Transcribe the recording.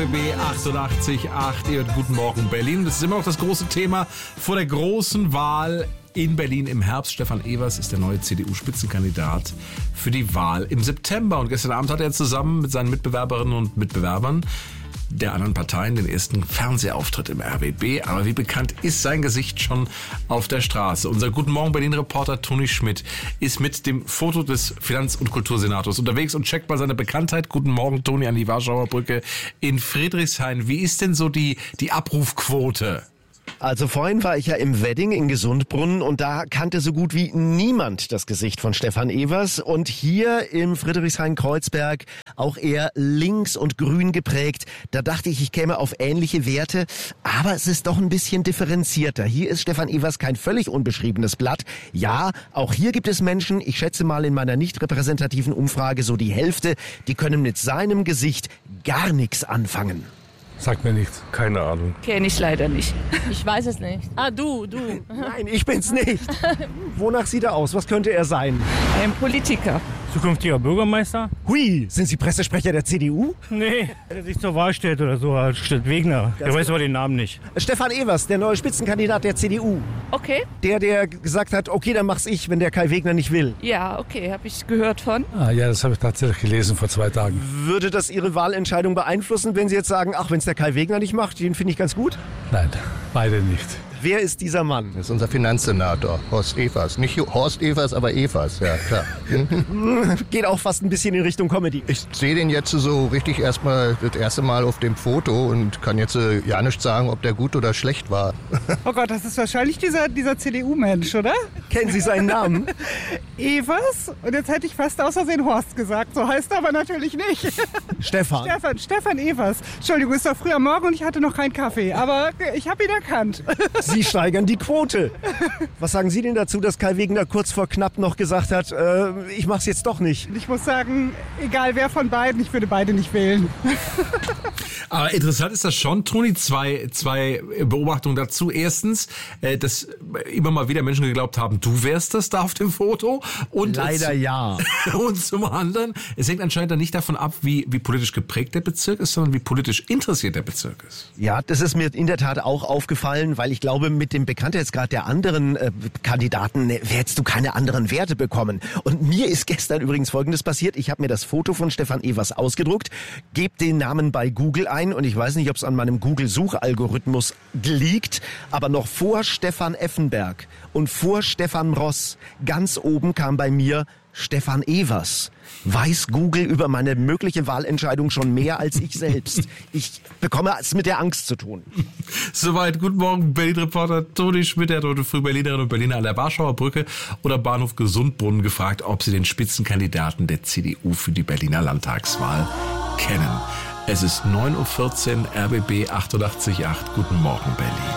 RBB 88.8. Ihr hört Guten Morgen Berlin. Das ist immer noch das große Thema vor der großen Wahl in Berlin im Herbst. Stefan Evers ist der neue CDU-Spitzenkandidat für die Wahl im September. Und gestern Abend hat er zusammen mit seinen Mitbewerberinnen und Mitbewerbern der anderen Parteien den ersten Fernsehauftritt im RBB. Aber wie bekannt ist sein Gesicht schon auf der Straße? Unser Guten Morgen Berlin-Reporter Toni Schmidt ist mit dem Foto des Finanz- und Kultursenators unterwegs und checkt mal seine Bekanntheit. Guten Morgen, Toni, an die Warschauer Brücke in Friedrichshain. Wie ist denn so die Abrufquote? Also vorhin war ich ja im Wedding in Gesundbrunnen und da kannte so gut wie niemand das Gesicht von Stefan Evers. Und hier im Friedrichshain-Kreuzberg auch eher links und grün geprägt. Da dachte ich käme auf ähnliche Werte, aber es ist doch ein bisschen differenzierter. Hier ist Stefan Evers kein völlig unbeschriebenes Blatt. Ja, auch hier gibt es Menschen, ich schätze mal in meiner nicht repräsentativen Umfrage so die Hälfte, die können mit seinem Gesicht gar nichts anfangen. Sagt mir nichts. Keine Ahnung. Kenne ich leider nicht. Ich weiß es nicht. Ah, du. Nein, ich bin's nicht. Wonach sieht er aus? Was könnte er sein? Ein Politiker. Zukünftiger Bürgermeister? Hui, sind Sie Pressesprecher der CDU? Nee, der sich zur Wahl stellt oder so, als Stadt Wegner. Der weiß aber den Namen nicht. Stefan Evers, der neue Spitzenkandidat der CDU. Okay. Der gesagt hat, okay, dann mach's ich, wenn der Kai Wegner nicht will. Ja, okay, habe ich gehört von. Ja, das habe ich tatsächlich gelesen vor 2 Tagen. Würde das Ihre Wahlentscheidung beeinflussen, wenn Sie jetzt sagen, ach, wenn es der Kai Wegner nicht macht, den finde ich ganz gut? Nein, beide nicht. Wer ist dieser Mann? Das ist unser Finanzsenator, Horst Evers. Nicht Horst Evers, aber Evers, ja klar. Geht auch fast ein bisschen in Richtung Comedy. Ich sehe den jetzt so richtig erstmal das erste Mal auf dem Foto und kann jetzt ja nicht sagen, ob der gut oder schlecht war. Oh Gott, das ist wahrscheinlich dieser CDU-Mensch, oder? Kennen Sie seinen Namen? Evers? Und jetzt hätte ich fast aus Versehen Horst gesagt. So heißt er aber natürlich nicht. Stefan Evers. Entschuldigung, ist doch früh am Morgen und ich hatte noch keinen Kaffee. Aber ich habe ihn erkannt. Sie steigern die Quote. Was sagen Sie denn dazu, dass Kai Wegner kurz vor knapp noch gesagt hat, ich mach's jetzt doch nicht? Ich muss sagen, egal wer von beiden, ich würde beide nicht wählen. Aber interessant ist das schon, Toni, zwei Beobachtungen dazu. Erstens, dass immer mal wieder Menschen geglaubt haben, du wärst das da auf dem Foto. Und leider ja. Und zum anderen, es hängt anscheinend dann nicht davon ab, wie politisch geprägt der Bezirk ist, sondern wie politisch interessiert der Bezirk ist. Ja, das ist mir in der Tat auch aufgefallen, weil ich glaube, mit dem Bekanntheitsgrad der anderen Kandidaten hättest du keine anderen Werte bekommen. Und mir ist gestern übrigens Folgendes passiert. Ich habe mir das Foto von Stefan Evers ausgedruckt, gebe den Namen bei Google ein und ich weiß nicht, ob es an meinem Google-Suchalgorithmus liegt, aber noch vor Stefan Effenberg und vor Stefan Ross ganz oben kam bei mir Stefan Evers. Weiß Google über meine mögliche Wahlentscheidung schon mehr als ich selbst? Ich bekomme es mit der Angst zu tun. Soweit, guten Morgen, Berlin-Reporter Toni Schmidt. Er hat heute früh Berlinerinnen und Berliner an der Warschauer Brücke oder Bahnhof Gesundbrunnen gefragt, ob sie den Spitzenkandidaten der CDU für die Berliner Landtagswahl kennen. Es ist 9.14 Uhr, RBB 88.8. Guten Morgen, Berlin.